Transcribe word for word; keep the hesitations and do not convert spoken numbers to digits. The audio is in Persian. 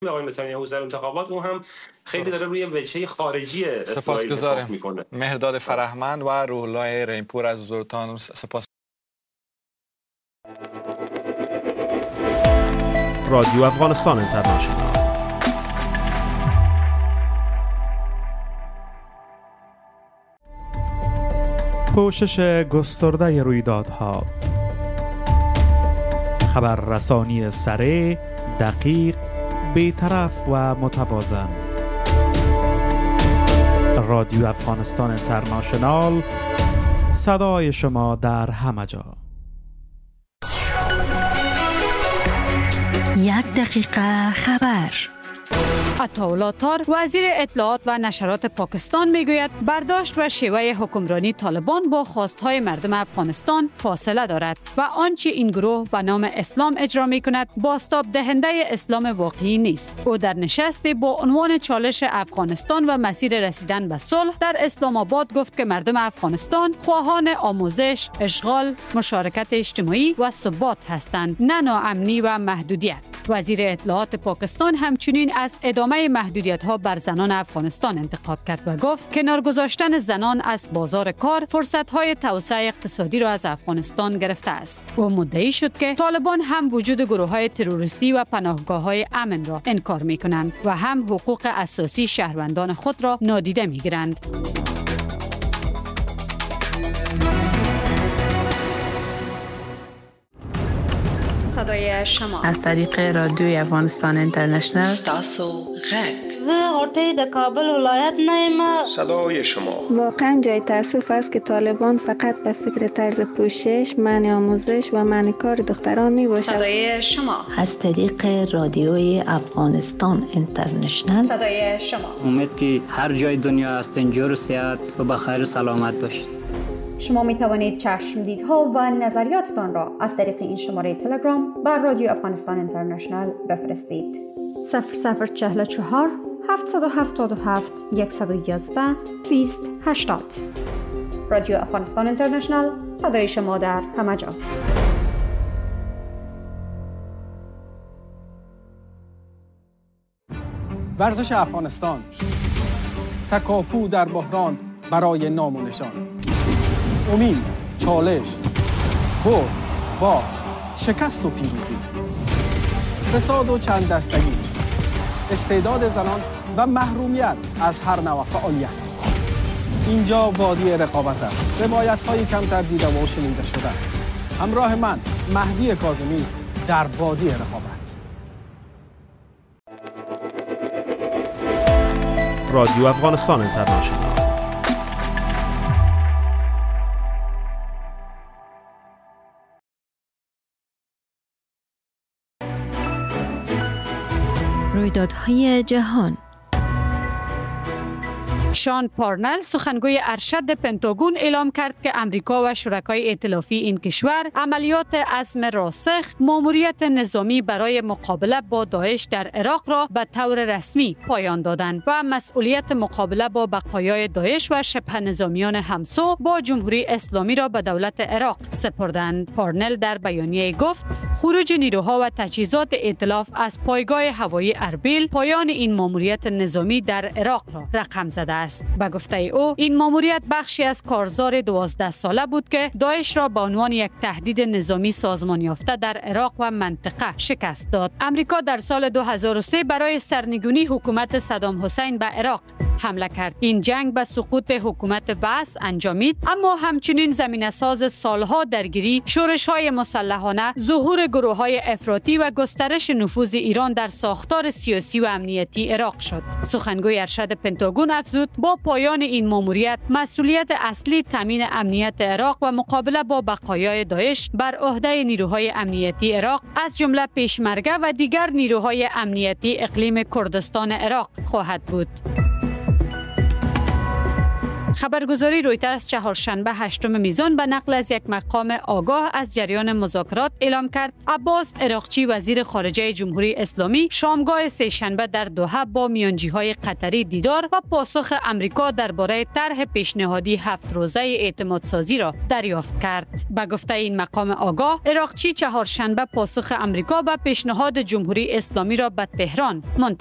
آقای نتانیاهو در انتخابات اون هم خیلی داره روی وجهه خارجی اسرائیل حساب میکنه. مهرداد فرهمند و روح الله رحیمپور از حضورتان سپاس. رادیو افغانستان اینترنشنال. پوشش گسترده رویدادها، خبررسانی سریع، دقیق، بی‌طرف و متوازن. رادیو افغانستان اینترنشنال، صدای شما در همه جا. یک دقیقه خبر. عطاالله تار وزیر اطلاعات و نشرات پاکستان میگوید برداشت و شیوه حکمرانی طالبان با خواستهای مردم افغانستان فاصله دارد و آنچه این گروه به نام اسلام اجرا می کند بازتاب دهنده اسلام واقعی نیست. او در نشستی با عنوان چالش افغانستان و مسیر رسیدن به صلح در اسلام آباد گفت که مردم افغانستان خواهان آموزش، اشغال، مشارکت اجتماعی و ثبات هستند، نه ناامنی و محدودیت. وزیر اطلاعات پاکستان همچنین از ادامه محدودیت‌ها بر زنان افغانستان انتقاد کرد و گفت کنار گذاشتن زنان از بازار کار فرصت‌های توسعه اقتصادی را از افغانستان گرفته است. او مدعی شد که طالبان هم وجود گروه‌های تروریستی و پناهگاه‌های امن را انکار می‌کنند و هم حقوق اساسی شهروندان خود را نادیده می‌گیرند. صدای شما از طریق رادیوی افغانستان اینترنشنال. تاسو غږ زه غوټۍ د کابل ولایت نه یم. صدای شما. واقعا جای تأسف است که طالبان فقط به فکر طرز پوشش، منع آموزش و منع کار دختران می باشد. صدای شما. از طریق رادیوی افغانستان اینترنشنال. صدای شما. امید که هر جای دنیا هستین جور و صحت و بخیر و سلامت باشید. شما می توانید چشمدیدها و نظریاتتان را از طریق این شماره تلگرام بر رادیو افغانستان اینترنشنال بفرستید. صفر صفر چهل و چهار هفتصد و هفتاد و هفت صد و یازده بیست هشتاد. رادیو افغانستان اینترنشنال، صدای شما در همه جا. ورزش افغانستان، تکاپو در بحران برای نام و نشان، امید، چالش، برد، باخت، شکست و پیروزی، فساد و چند دستگی، استعداد زنان و محرومیت از هر نوع فعالیت. اینجا وادی رقابت است. روایت های کمتر دیده و شنیده شده. همراه من مهدی کاظمی در وادی رقابت. رادیو افغانستان اینترنشنال. رویدادهای جهان. شان پارنل سخنگوی ارشد پنتاگون اعلام کرد که امریکا و شرکای ائتلافی این کشور عملیات عزم راسخ ماموریت نظامی برای مقابله با داعش در عراق را به طور رسمی پایان دادند و مسئولیت مقابله با بقایای داعش و شبه نظامیان همسو با جمهوری اسلامی را به دولت عراق سپردند. پارنل در بیانیه گفت خروج نیروها و تجهیزات ائتلاف از پایگاه هوایی اربیل پایان این ماموریت نظامی در عراق را رقم زده است. به گفته او این ماموریت بخشی از کارزار دوازده ساله بود که داعش را به عنوان یک تهدید نظامی سازمان یافته در عراق و منطقه شکست داد. امریکا در سال دو هزار و سه برای سرنگونی حکومت صدام حسین به عراق حمله کرد. این جنگ به سقوط حکومت بعث انجامید، اما همچنین زمینه‌ساز سالها درگیری، شورش‌های مسلحانه، ظهور گروه‌های افراطی و گسترش نفوذ ایران در ساختار سیاسی و امنیتی عراق شد. سخنگوی ارشد پنتاگون افزود با پایان این ماموریت مسئولیت اصلی تامین امنیت عراق و مقابله با بقایای داعش بر عهده نیروهای امنیتی عراق از جمله پیشمرگه و دیگر نیروهای امنیتی اقلیم کردستان عراق خواهد بود. خبرگزاری رویترز چهارشنبه هشتم میزان به نقل از یک مقام آگاه از جریان مذاکرات اعلام کرد عباس عراقچی وزیر خارجه جمهوری اسلامی شامگاه سه‌شنبه در دوحه با میانجی‌های قطری دیدار و پاسخ امریکا درباره طرح پیشنهادی هفت روزه اعتمادسازی را دریافت کرد. به گفته این مقام آگاه، عراقچی چهارشنبه پاسخ امریکا به پیشنهاد جمهوری اسلامی را به تهران منتقل